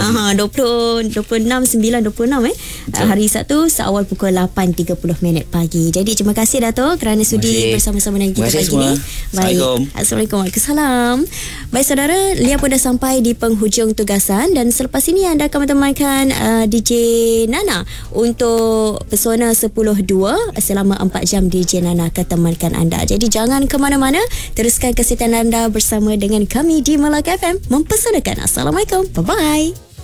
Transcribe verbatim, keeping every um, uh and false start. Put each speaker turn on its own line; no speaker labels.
Ha, dua puluh, dua puluh enam, sembilan, dua puluh enam eh. Betul. Hari Sabtu seawal pukul lapan tiga puluh minit pagi. Jadi terima kasih Dato' kerana sudi bersama-sama dengan kita pagi ini. Baik. Assalamualaikum. Waalaikumsalam. Baik saudara, Lia pun dah sampai di penghujung tugasan dan selepas ini anda akan menemankan uh, D J Nana untuk Pesona sepuluh dua selama empat jam. D J Nana akan temankan anda. Jadi jangan ke mana-mana, teruskan kesihatan anda bersama dengan kami di Melaka F M mempesonakan. Assalamualaikum. Bye bye.